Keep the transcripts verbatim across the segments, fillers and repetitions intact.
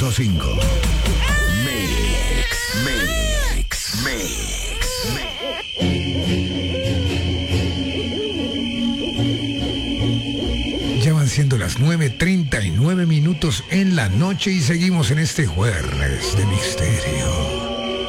punto cinco. Mix, mix, mix, mix. Ya van siendo las nueve treinta y nueve minutos en la noche y seguimos en este jueves de misterio.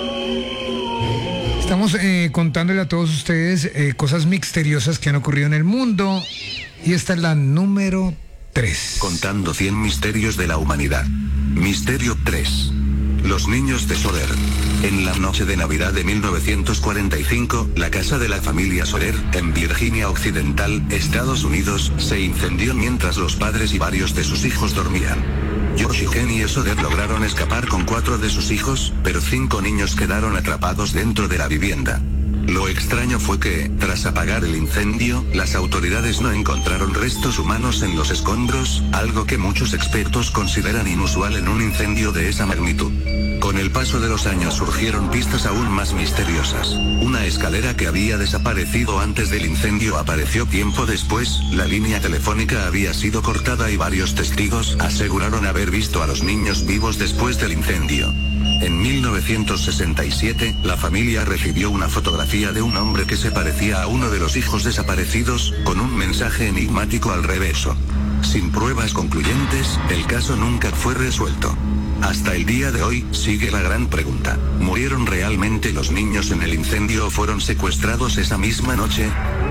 Estamos eh, contándole a todos ustedes eh, cosas misteriosas que han ocurrido en el mundo y esta es la número tres. Contando cien misterios de la humanidad. Misterio tres. Los niños de Soler. En la noche de Navidad de mil novecientos cuarenta y cinco, la casa de la familia Soler, en Virginia Occidental, Estados Unidos, se incendió mientras los padres y varios de sus hijos dormían. George y Kenny Soler lograron escapar con cuatro de sus hijos, pero cinco niños quedaron atrapados dentro de la vivienda. Lo extraño fue que, tras apagar el incendio, las autoridades no encontraron restos humanos en los escombros, algo que muchos expertos consideran inusual en un incendio de esa magnitud. Con el paso de los años surgieron pistas aún más misteriosas. Una escalera que había desaparecido antes del incendio apareció tiempo después, la línea telefónica había sido cortada y varios testigos aseguraron haber visto a los niños vivos después del incendio. En mil novecientos sesenta y siete, la familia recibió una fotografía de un hombre que se parecía a uno de los hijos desaparecidos, con un mensaje enigmático al reverso. Sin pruebas concluyentes, el caso nunca fue resuelto. Hasta el día de hoy, sigue la gran pregunta. ¿Murieron realmente los niños en el incendio o fueron secuestrados esa misma noche?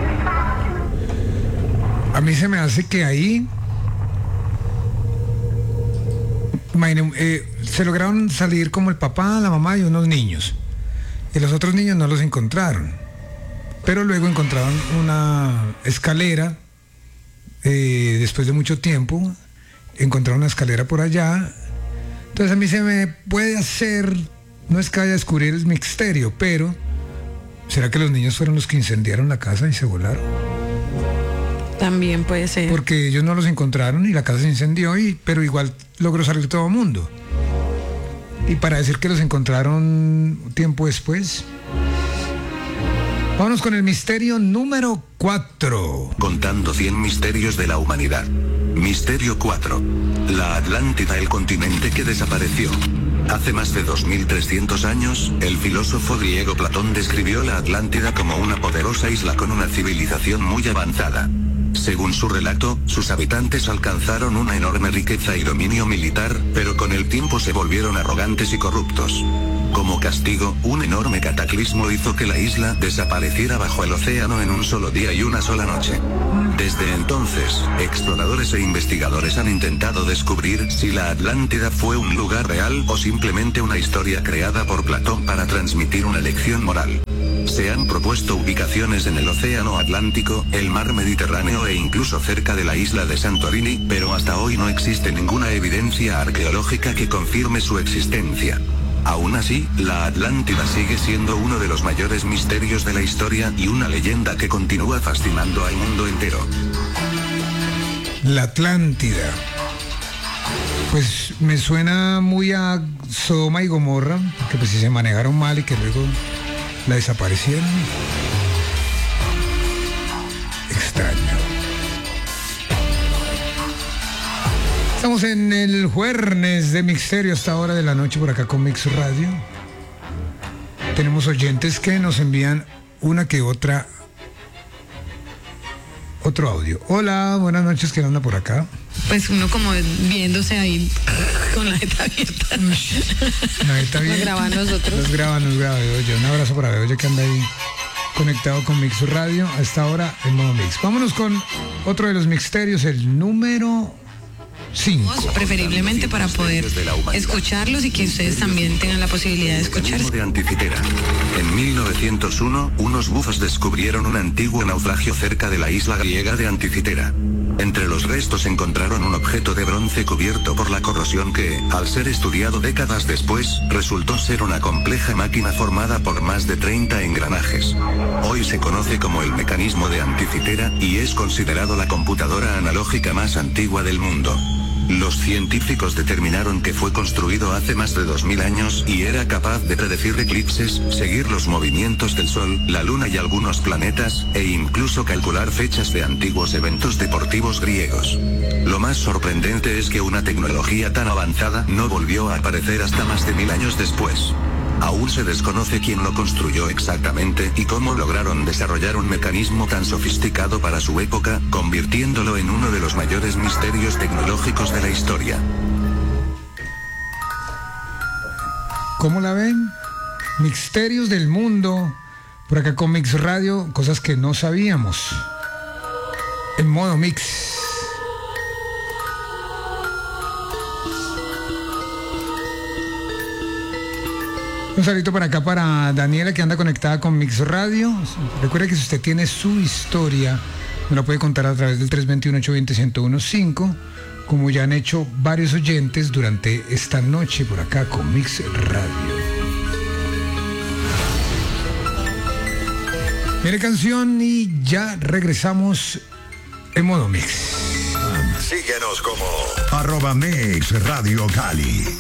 A mí se me hace que ahí... Imaginen, eh, se lograron salir como el papá, la mamá y unos niños. Y los otros niños no los encontraron. Pero luego encontraron una escalera, eh, después de mucho tiempo, encontraron una escalera por allá. Entonces a mí se me puede hacer, no es que vaya a descubrir el misterio, pero ¿será que los niños fueron los que incendiaron la casa y se volaron? También puede ser. Porque ellos no los encontraron y la casa se incendió, y, pero igual logró salir todo el mundo. Y para decir que los encontraron tiempo después. Vámonos con el misterio número cuatro. Contando cien misterios de la humanidad. Misterio cuatro. La Atlántida, el continente que desapareció. Hace más de dos mil trescientos años, el filósofo griego Platón describió la Atlántida como una poderosa isla con una civilización muy avanzada. Según su relato, sus habitantes alcanzaron una enorme riqueza y dominio militar, pero con el tiempo se volvieron arrogantes y corruptos. Como castigo, un enorme cataclismo hizo que la isla desapareciera bajo el océano en un solo día y una sola noche. Desde entonces, exploradores e investigadores han intentado descubrir si la Atlántida fue un lugar real o simplemente una historia creada por Platón para transmitir una lección moral. Se han propuesto ubicaciones en el Océano Atlántico, el Mar Mediterráneo e incluso cerca de la isla de Santorini, pero hasta hoy no existe ninguna evidencia arqueológica que confirme su existencia. Aún así, la Atlántida sigue siendo uno de los mayores misterios de la historia y una leyenda que continúa fascinando al mundo entero. La Atlántida. Pues me suena muy a Sodoma y Gomorra, que pues si se manejaron mal y que luego la desaparecieron. Extraño. Estamos en el jueves de misterio hasta hora de la noche por acá con Mix Radio. Tenemos oyentes que nos envían una que otra otro audio. Hola, buenas noches, ¿quién anda por acá? Pues uno como viéndose ahí con la jeta abierta. La jeta abierta. Nos graban nosotros. Nos graban, nos graba Bedoya. Un abrazo para Bedoya que anda ahí conectado con Mix Radio a esta hora en modo Mix. Vámonos con otro de los misterios, el número cinco. Preferiblemente para poder escucharlos y que ustedes también tengan la posibilidad de escucharlos. De Anticitera. En mil novecientos uno, unos buzos descubrieron un antiguo naufragio cerca de la isla griega de Anticitera. Entre los restos encontraron un objeto de bronce cubierto por la corrosión que, al ser estudiado décadas después, resultó ser una compleja máquina formada por más de treinta engranajes. Hoy se conoce como el mecanismo de Anticitera y es considerado la computadora analógica más antigua del mundo. Los científicos determinaron que fue construido hace más de dos mil años y era capaz de predecir eclipses, seguir los movimientos del Sol, la Luna y algunos planetas, e incluso calcular fechas de antiguos eventos deportivos griegos. Lo más sorprendente es que una tecnología tan avanzada no volvió a aparecer hasta más de mil años después. Aún se desconoce quién lo construyó exactamente y cómo lograron desarrollar un mecanismo tan sofisticado para su época, convirtiéndolo en uno de los mayores misterios tecnológicos de la historia. ¿Cómo la ven? Misterios del mundo. Por acá con Mix Radio, cosas que no sabíamos. En modo mix. Un saludito para acá para Daniela, que anda conectada con Mix Radio. Recuerde que si usted tiene su historia, me lo puede contar a través del tres dos uno, ocho dos cero, uno cero uno cinco, como ya han hecho varios oyentes durante esta noche por acá con Mix Radio. Mire canción y ya regresamos en modo mix. Síguenos como arroba Mix Radio Cali.